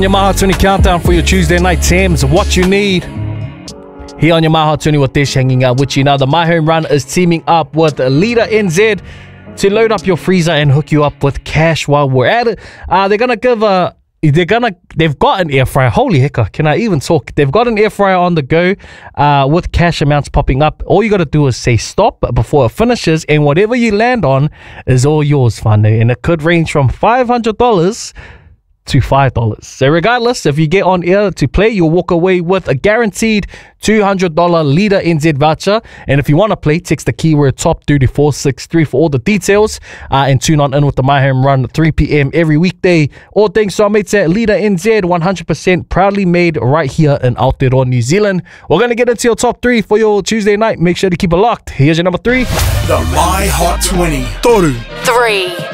Your Maha 20 countdown for your Tuesday night Thames. What you need here on your Maha 20 with Dish hanging out with you. Now, the My Home Run is teaming up with Leader NZ to load up your freezer and hook you up with cash while we're at it. They're gonna give they've got an air fryer. Holy heck, can I even talk? They've got an air fryer on the go with cash amounts popping up. All you got to do is say stop before it finishes, and whatever you land on is all yours, whānau. And it could range from $500 to $5. So regardless, if you get on air to play, you'll walk away with a guaranteed $200 Leader NZ voucher. And if you want to play, text the keyword top through to 463 for all the details, and tune on in with the My Home Run at 3 p.m. every weekday. All thanks to our mates at Leader NZ, 100% proudly made right here in Aotearoa, New Zealand. We're going to get into your top 3 for your Tuesday night. Make sure to keep it locked. Here's your number 3. The My Hot 20. Toru. 3.